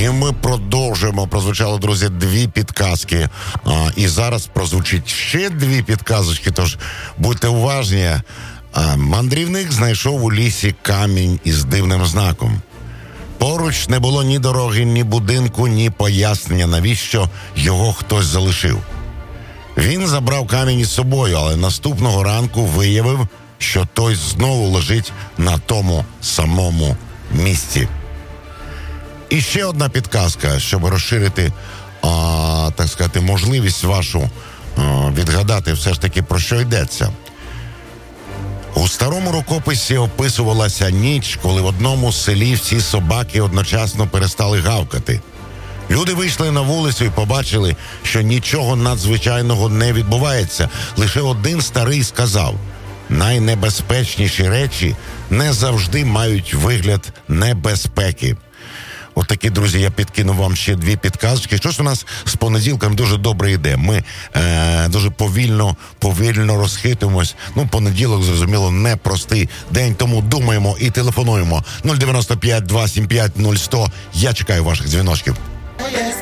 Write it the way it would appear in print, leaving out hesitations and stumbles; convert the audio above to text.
І ми продовжуємо. Прозвучало, друзі, 2 підказки. І зараз прозвучить ще 2 підказочки, тож будьте уважні. Мандрівник знайшов у лісі камінь із дивним знаком. Поруч не було ні дороги, ні будинку, ні пояснення, навіщо його хтось залишив. Він забрав камінь із собою, але наступного ранку виявив, що той знову лежить на тому самому місці. І ще одна підказка, щоб розширити, так сказати, можливість вашу відгадати все ж таки, про що йдеться. У старому рукописі описувалася ніч, коли в одному селі всі собаки одночасно перестали гавкати. Люди вийшли на вулицю і побачили, що нічого надзвичайного не відбувається. Лише один старий сказав: найнебезпечніші речі не завжди мають вигляд небезпеки. От такі, друзі, я підкину вам ще 2 підказочки. Що ж у нас з понеділком дуже добре йде. Ми дуже повільно розхитуємось. Понеділок, зрозуміло, непростий день, тому думаємо і телефонуємо. 095-275-0100. Я чекаю ваших дзвіночків.